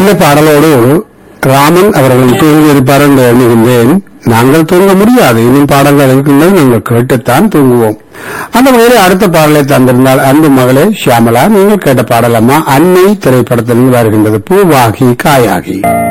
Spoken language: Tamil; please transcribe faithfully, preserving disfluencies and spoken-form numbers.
இந்த பாடலோடு ராமன் அவர்கள் தூங்கியிருப்பார் என்று எண்ணுகின்றேன். நாங்கள் தூங்க முடியாது, இன்னும் பாடல்கள் இருக்கின்றது, நாங்கள் கேட்டுத்தான் தூங்குவோம். அந்த வகையில் அடுத்த பாடலை தந்திருந்தால் அன்பு மகளே ஷியாமலா, நீங்கள் கேட்ட பாடலம்மா அன்னை திரைப்படத்திலிருந்து வருகின்றது பூவாகி காயாகி.